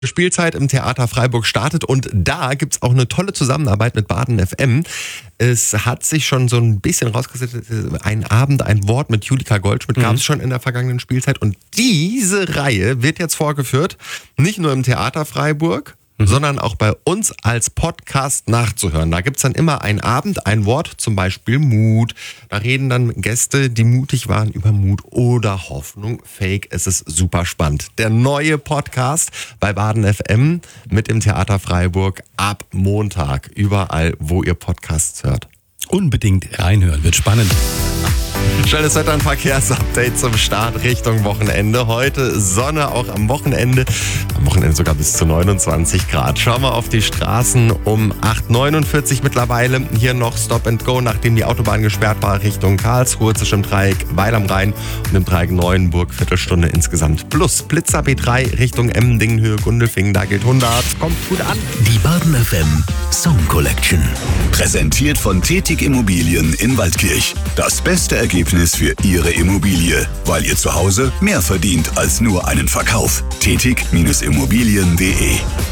Spielzeit im Theater Freiburg startet und da gibt's auch eine tolle Zusammenarbeit mit Baden FM. Es hat sich schon so ein bisschen rausgesetzt, ein Abend, ein Wort mit Julika Goldschmidt gab es schon in der vergangenen Spielzeit und diese Reihe wird jetzt vorgeführt, nicht nur im Theater Freiburg, sondern auch bei uns als Podcast nachzuhören. Da gibt's dann immer einen Abend, ein Wort, zum Beispiel Mut. Da reden dann Gäste, die mutig waren, über Mut oder Hoffnung. Fake, es ist super spannend. Der neue Podcast bei Baden FM mit dem Theater Freiburg ab Montag. Überall, wo ihr Podcasts hört. Unbedingt reinhören, wird spannend. Schnelles Wetter- und Verkehrsupdate zum Start Richtung Wochenende. Heute Sonne, auch am Wochenende. Am Wochenende sogar bis zu 29 Grad. Schauen wir auf die Straßen um 8:49 mittlerweile. Hier noch Stop and Go, nachdem die Autobahn gesperrt war, Richtung Karlsruhe zwischen dem Dreieck Weil am Rhein und dem Dreieck Neuenburg. Viertelstunde insgesamt. Plus Blitzer B3 Richtung Emmendingen, Höhe Gundelfingen. Da gilt 100. Kommt gut an. Die Baden FM Song Collection. Präsentiert von Tätig Immobilien in Waldkirch. Das beste Ergebnis für Ihre Immobilie, weil ihr zu Hause mehr verdient als nur einen Verkauf. Tätig-Immobilien.de